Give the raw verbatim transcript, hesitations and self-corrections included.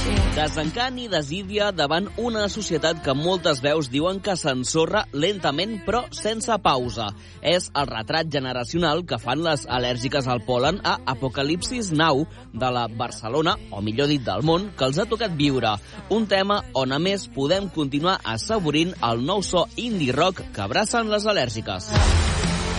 Desencant i desídia davant una societat que moltes veus diuen que s'ensorra lentament però sense pausa. És el retrat generacional que fan les al·lèrgiques al pol·len a Apocalipsis Now de la Barcelona, o millor dit del món, que els ha tocat viure. Un tema on a més podem continuar assaborint el nou so indie rock que abracen les al·lèrgiques.